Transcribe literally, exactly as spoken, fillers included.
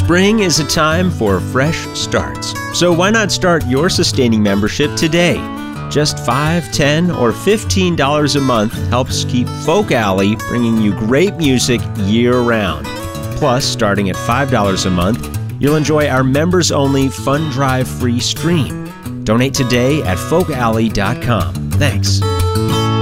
Spring is a time for fresh starts, so why not start your sustaining membership today? Just five dollars, ten dollars, or fifteen dollars a month helps keep Folk Alley bringing you great music year-round. Plus, starting at five dollars a month, you'll enjoy our members-only Fun Drive free stream. Donate today at folk alley dot com. Thanks.